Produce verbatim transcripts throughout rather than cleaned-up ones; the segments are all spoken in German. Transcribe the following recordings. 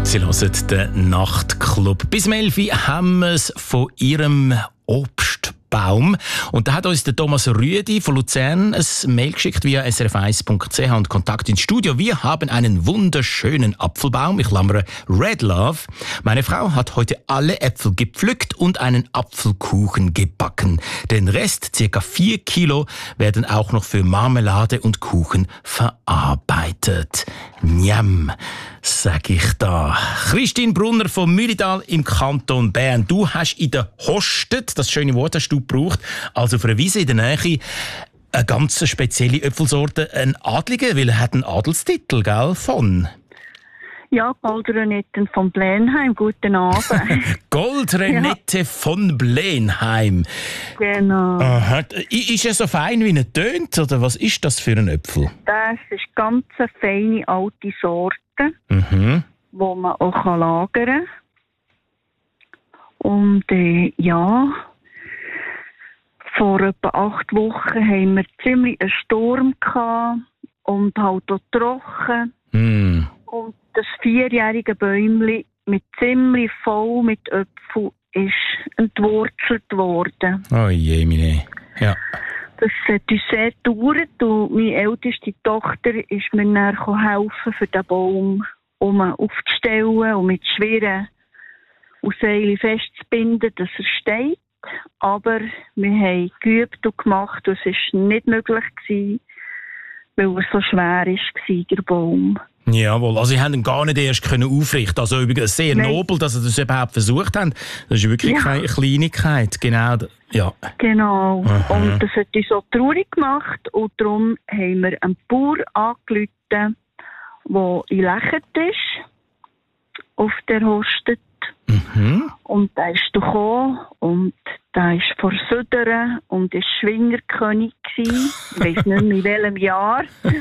Sie hören den Nachtclub. Bis um elf Uhr haben wir es von Ihrem Obstbaum. Und da hat uns der Thomas Rüedi von Luzern ein Mail geschickt via s r f eins punkt c h und Kontakt ins Studio. Wir haben einen wunderschönen Apfelbaum, ich klammere Red Love. Meine Frau hat heute alle Äpfel gepflückt und einen Apfelkuchen gebacken. Den Rest, circa vier Kilo, werden auch noch für Marmelade und Kuchen verarbeitet. Njam, sag ich da. Christine Brunner vom Mühlidal im Kanton Bern. Du hast in der Hostet, das schöne Wort hast du gebraucht, also auf einer Wiese in der Nähe, eine ganz spezielle Äpfelsorte, ein Adliger, weil er hat einen Adelstitel, gell, von... Ja, Goldrenette von Blenheim, guten Abend. Goldrenette ja. von Blenheim. Genau. Aha. Ist er so fein, wie er tönt, oder was ist das für ein Äpfel? Das ist ganz eine feine alte Sorte, mhm. die man auch lagern kann. Und äh, ja, vor etwa acht Wochen haben wir ziemlich einen Sturm gehabt und halt auch trocken. Mm. Und das vierjährige Bäumchen mit ziemlich voll mit Äpfeln ist entwurzelt worden. Oh je, meine. Ja. Das hat uns sehr gedauert und meine älteste Tochter ist mir dann helfen, für den Baum um aufzustellen und mit schweren Seilen festzubinden, dass er steht. Aber wir haben geübt und gemacht und es war nicht möglich gewesen, weil er so schwer war, der Baum. Jawohl, also Sie haben ihn gar nicht erst können aufrichten. Also übrigens sehr Nein. nobel, dass Sie das überhaupt versucht haben. Das ist wirklich ja. keine Kleinigkeit. Genau. Ja. Genau. Aha. Und das hat uns so traurig gemacht und darum haben wir einen Bauer angerufen, der in Lechert ist, auf der Hostet. Mhm. Und der ist gekommen und der ist vor Süderen und war Schwingerkönig gewesen. Ich weiss nicht mehr in welchem Jahr.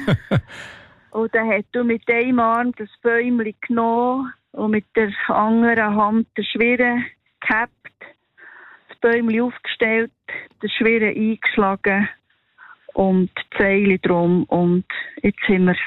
Und dann hat er mit einem Arm das Bäumchen genommen und mit der anderen Hand den Schwirren gehabt, das Bäumchen aufgestellt, den Schwirren eingeschlagen und die Seile drum. Und jetzt haben wir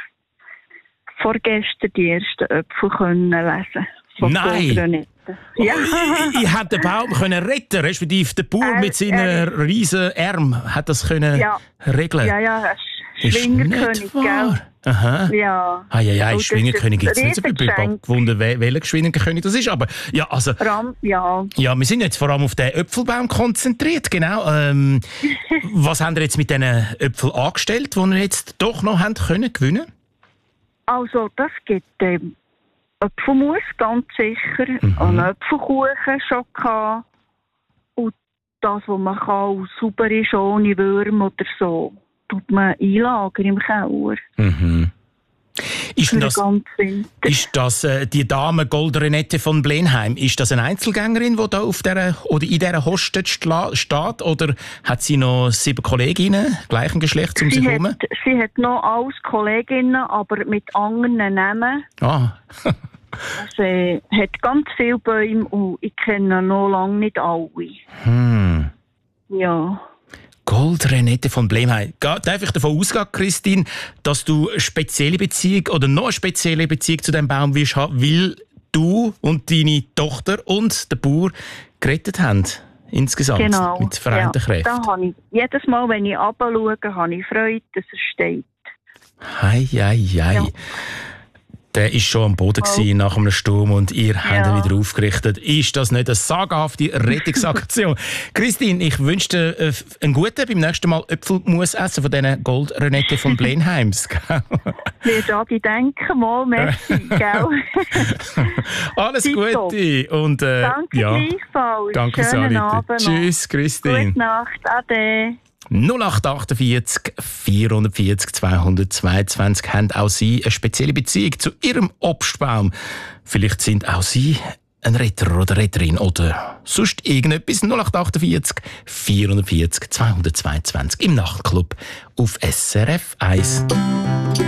vorgestern die ersten Äpfel können lesen. Nein! Ja. Ich, ich hätte den Baum können retten, respektive der Bauer äh, mit seinen äh, riesen Armen hat das können ja. regeln. Ja, ja, Schwingerkönig, gell? Aha. Ja. Ah, ja, ja, Schwingerkönig gibt es nicht so viel. Ich habe gewundert, welcher Schwingerkönig das ist. Aber ja, also. Ram, ja. Ja, wir sind jetzt vor allem auf den Äpfelbaum konzentriert, genau. Ähm, was haben wir jetzt mit diesen Äpfeln angestellt, die wir jetzt doch noch haben können gewinnen? Also, das gibt ähm, Äpfelmus, ganz sicher. Mhm. Einen Äpfelkuchen schon gehabt. Und das, was man kann, sauber ist, ohne Würm oder so, tut man einlagern im Keller. Mhm. Ist das, ist das äh, die Dame Goldrenette von Blenheim, ist das eine Einzelgängerin, die da auf der, oder in dieser Hostet steht? Oder hat sie noch sieben Kolleginnen gleichen Geschlechts um sie sich herum? Hat, sie hat noch alles Kolleginnen, aber mit anderen Namen. Ah. Also, äh, hat ganz viele Bäume und ich kenne noch lange nicht alle. Hm. Ja. Goldrenette von Blenheim. Darf ich davon ausgehen, Christine, dass du eine spezielle Beziehung oder noch eine spezielle Beziehung zu diesem Baum willst haben, weil du und deine Tochter und der Bauer gerettet haben? Insgesamt. Genau. Mit vereinten ja. Kräften. Da habe ich, jedes Mal, wenn ich runterschaue, habe ich Freude, dass er steht. Hei, hei, hei. Ja. Der war schon am Boden oh. nach einem Sturm und ihr ja. habt ihn wieder aufgerichtet. Ist das nicht eine sagenhafte Rettungsaktion? Christine, ich wünsche dir äh, einen guten beim nächsten Mal Äpfelmus essen von diesen Goldrenette von Blenheims. Wir daran denken, mal, merci, gell? Alles Gute. Und, äh, danke ja. gleichfalls. Danke, Schönen Abend. Tschüss, Christine. Gute Nacht, ade. null acht achtundvierzig vierundvierzig zweihundertzweiundzwanzig haben auch Sie eine spezielle Beziehung zu Ihrem Obstbaum. Vielleicht sind auch Sie ein Retter oder Retterin oder sonst irgendetwas. null acht achtundvierzig vierundvierzig zweihundertzweiundzwanzig im Nachtclub auf S R F eins.